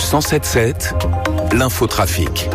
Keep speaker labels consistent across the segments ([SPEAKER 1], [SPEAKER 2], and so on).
[SPEAKER 1] 107.7, l'infotrafic.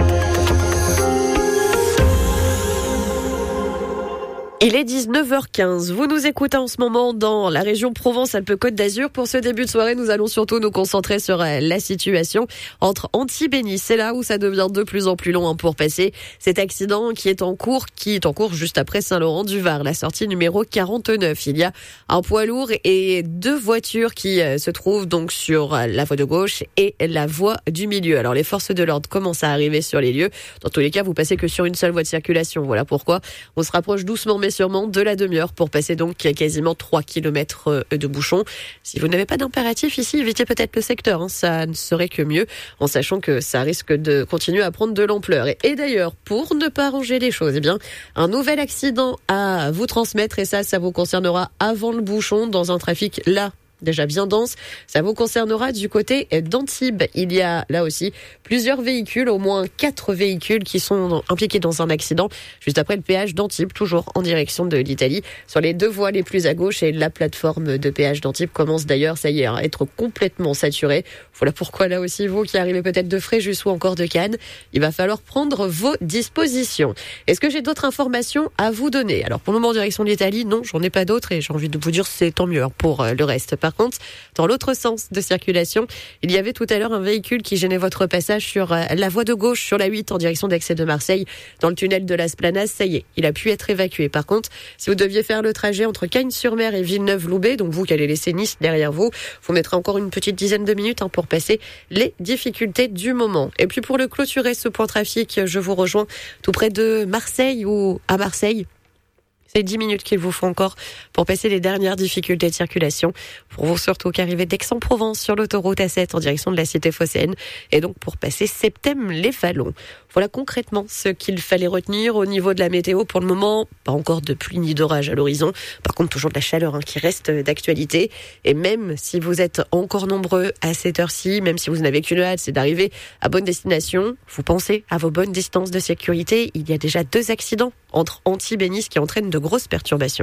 [SPEAKER 2] Il est 19h15. Vous nous écoutez en ce moment dans la région Provence-Alpes-Côte d'Azur. Pour ce début de soirée, nous allons surtout nous concentrer sur la situation entre Antibes et Nice. C'est là où ça devient de plus en plus long pour passer. Cet accident qui est en cours juste après Saint-Laurent-du-Var, la sortie numéro 49. Il y a un poids lourd et deux voitures qui se trouvent donc sur la voie de gauche et la voie du milieu. Alors les forces de l'ordre commencent à arriver sur les lieux. Dans tous les cas, vous passez que sur une seule voie de circulation. Voilà pourquoi on se rapproche doucement mais sûrement de la demi-heure pour passer donc quasiment 3 km de bouchons. Si vous n'avez pas d'impératif ici, évitez peut-être le secteur. Ça ne serait que mieux, en sachant que ça risque de continuer à prendre de l'ampleur. Et d'ailleurs, pour ne pas arranger les choses, un nouvel accident à vous transmettre, et ça vous concernera avant le bouchon, dans un trafic là déjà bien dense. Ça vous concernera du côté d'Antibes. Il y a là aussi plusieurs véhicules, au moins 4 véhicules qui sont impliqués dans un accident juste après le péage d'Antibes, toujours en direction de l'Italie, sur les deux voies les plus à gauche. Et la plateforme de péage d'Antibes commence d'ailleurs, ça y est, à être complètement saturée. Voilà pourquoi là aussi, vous qui arrivez peut-être de Fréjus ou encore de Cannes, il va falloir prendre vos dispositions. Est-ce que j'ai d'autres informations à vous donner? Alors pour le moment en direction de l'Italie, non, j'en ai pas d'autres, et j'ai envie de vous dire c'est tant mieux pour le reste. Par contre, dans l'autre sens de circulation, il y avait tout à l'heure un véhicule qui gênait votre passage sur la voie de gauche, sur la 8 en direction d'Aix et de Marseille, dans le tunnel de l'Esplanade. Ça y est, il a pu être évacué. Par contre, si vous deviez faire le trajet entre Cagnes-sur-Mer et Villeneuve-Loubet, donc vous qui allez laisser Nice derrière vous, vous mettrez encore une petite dizaine de minutes pour passer les difficultés du moment. Et puis pour le clôturer, ce point trafic, je vous rejoins tout près de Marseille ou à Marseille. C'est 10 minutes qu'il vous faut encore pour passer les dernières difficultés de circulation. Pour vous surtout qu'arriver d'Aix-en-Provence sur l'autoroute A7 en direction de la cité phocéenne. Et donc pour passer Septem-les-Vallons. Voilà concrètement ce qu'il fallait retenir au niveau de la météo. Pour le moment, pas encore de pluie ni d'orage à l'horizon. Par contre, toujours de la chaleur qui reste d'actualité. Et même si vous êtes encore nombreux à cette heure-ci, même si vous n'avez qu'une hâte, c'est d'arriver à bonne destination, vous pensez à vos bonnes distances de sécurité. Il y a déjà 2 accidents entre Antibes et Nice qui entraînent de grosses perturbations.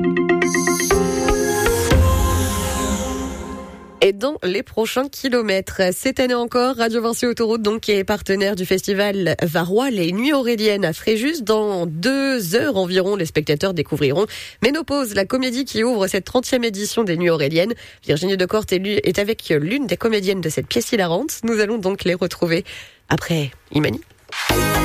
[SPEAKER 2] Et dans les prochains kilomètres, cette année encore, Radio Vinci Autoroute, donc, qui est partenaire du festival varois Les Nuits Auréliennes à Fréjus. Dans 2 heures environ, les spectateurs découvriront Ménopause, la comédie qui ouvre cette 30e édition des Nuits Auréliennes. Virginie Decourt est avec l'une des comédiennes de cette pièce hilarante. Nous allons donc les retrouver après Imani.